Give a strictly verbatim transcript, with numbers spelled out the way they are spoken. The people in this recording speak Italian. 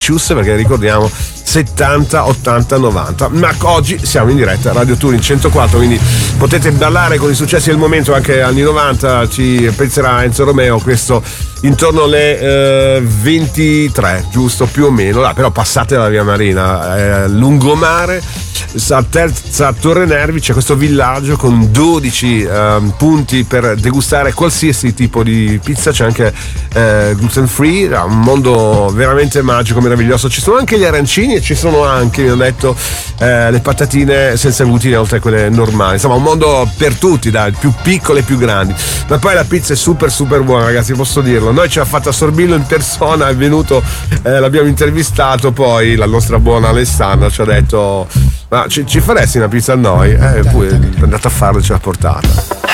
perché ricordiamo settanta, ottanta, novanta, ma oggi siamo in diretta Radio Touring centoquattro, quindi potete ballare con i successi del momento. Anche anni novanta ci penserà Enzo Romeo, questo intorno alle eh, ventitré, giusto, più o meno, là, però passate la via Marina, eh, lungomare, a terza Torre Nervi c'è questo villaggio con dodici eh, punti per degustare qualsiasi tipo di pizza, c'è anche eh, gluten free, un mondo veramente magico, meraviglioso. Ci sono anche gli arancini e ci sono anche, mi hanno detto, eh, le patatine senza glutine oltre a quelle normali, insomma un mondo per tutti, dai, più piccole e più grandi, ma poi la pizza è super super buona, ragazzi, posso dirlo. Noi ce l'ha fatta Sorbillo in persona, è venuto, eh, l'abbiamo intervistato, poi la nostra buona Alessandra ci ha detto: ma ci, ci faresti una pizza a noi? Eh, poi è andata a farla e ce l'ha portata.